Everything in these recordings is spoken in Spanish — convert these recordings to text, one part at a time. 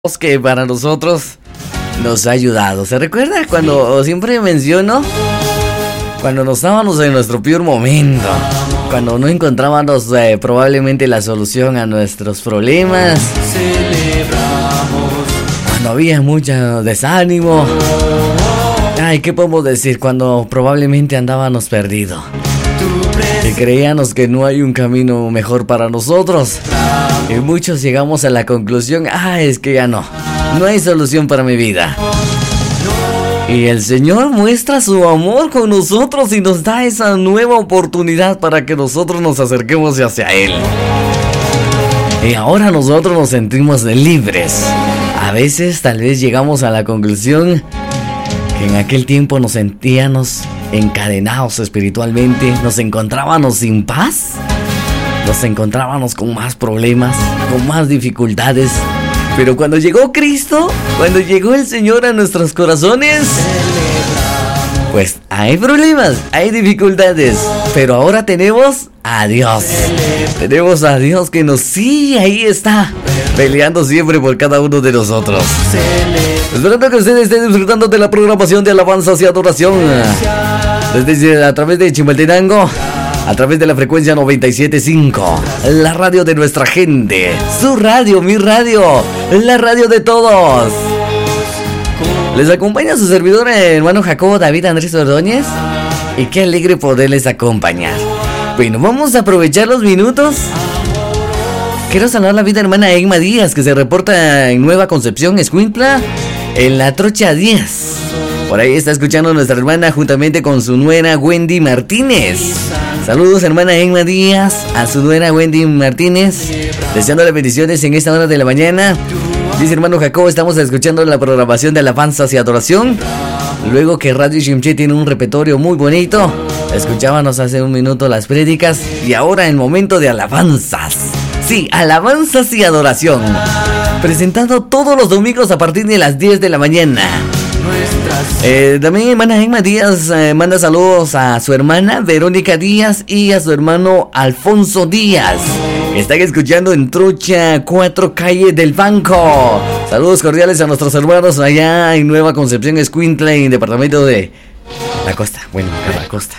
que para nosotros nos ha ayudado. ¿Se recuerda cuando siempre menciono? Cuando nos estábamos en nuestro peor momento, cuando no encontrábamos probablemente la solución a nuestros problemas, cuando había mucho desánimo. Ay, ¿qué podemos decir? Cuando probablemente andábamos perdidos, que creíamos que no hay un camino mejor para nosotros, y muchos llegamos a la conclusión: es que ya no hay solución para mi vida. Y el Señor muestra su amor con nosotros y nos da esa nueva oportunidad para que nosotros nos acerquemos hacia Él. Y ahora nosotros nos sentimos libres. A veces tal vez llegamos a la conclusión que en aquel tiempo nos sentíamos encadenados espiritualmente, nos encontrábamos sin paz, nos encontrábamos con más problemas, con más dificultades. Pero cuando llegó Cristo, cuando llegó el Señor a nuestros corazones, pues hay problemas, hay dificultades, pero ahora tenemos a Dios. Tenemos a Dios que ahí está, peleando siempre por cada uno de nosotros. Esperando que ustedes estén disfrutando de la programación de alabanzas y adoración a través de Chimaltenango, a través de la frecuencia 97.5, la radio de nuestra gente, su radio, mi radio, la radio de todos. Les acompaña su servidor, hermano Jacobo David Andrés Ordóñez, y qué alegre poderles acompañar. Bueno, vamos a aprovechar los minutos. Quiero saludar la vida hermana Egma Díaz, que se reporta en Nueva Concepción, Escuintla, en la Trocha 10. Por ahí está escuchando nuestra hermana juntamente con su nuera Wendy Martínez. Saludos, hermana Egma Díaz, a su nuera Wendy Martínez, deseándole bendiciones en esta hora de la mañana. Dice hermano Jacobo, estamos escuchando la programación de alabanzas y adoración, luego que Radio Shimche tiene un repertorio muy bonito. Escuchábamos hace un minuto las prédicas y ahora el momento de alabanzas. Sí, alabanzas y adoración, presentado todos los domingos a partir de las 10 de la mañana. También hermana Emma Díaz manda saludos a su hermana Verónica Díaz y a su hermano Alfonso Díaz. Están escuchando en Trocha 4, calle del Banco. Saludos cordiales a nuestros hermanos allá en Nueva Concepción, Escuintla, en el departamento de la costa. Bueno, la costa.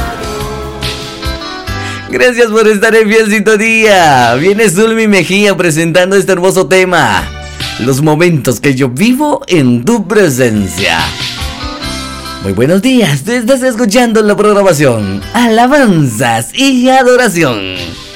Gracias por estar en fiel sintonía. Viene Zulmi Mejía presentando este hermoso tema: los momentos que yo vivo en tu presencia. Muy buenos días, te estás escuchando la programación Alabanzas y Adoración.